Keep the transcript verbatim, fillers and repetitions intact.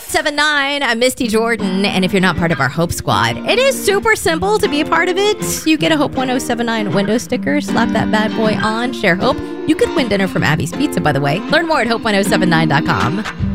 seven nine, I'm Misty Jordan, and if you're not part of our Hope Squad, it is super simple to be a part of it. You get a Hope one oh seven nine window sticker, slap that bad boy on, share Hope. You could win dinner from Abby's Pizza, by the way. Learn more at hope ten seventy-nine dot com.